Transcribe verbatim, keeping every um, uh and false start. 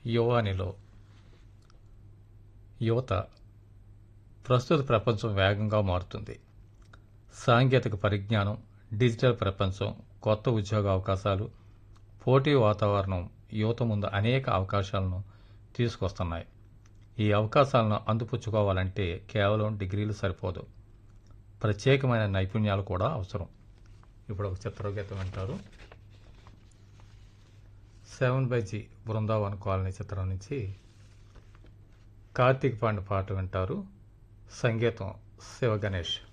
యువానిలో యువత ప్రస్తుత ప్రపంచం వేగంగా మారుతుంది. సాంకేతిక పరిజ్ఞానం, డిజిటల్ ప్రపంచం, కొత్త ఉద్యోగ అవకాశాలు, పోటీ వాతావరణం యువత ముందు అనేక అవకాశాలను తీసుకొస్తున్నాయి. ఈ అవకాశాలను అందిపుచ్చుకోవాలంటే కేవలం డిగ్రీలు సరిపోదు, ప్రత్యేకమైన నైపుణ్యాలు కూడా అవసరం. ఇప్పుడు ఒక చిత్రగీతం వింటారు. Seven by G Brindavan colony చిత్రం నుంచి కార్తీక్ పాండే పాట వింటారు. సంగీతం శివ గణేష్.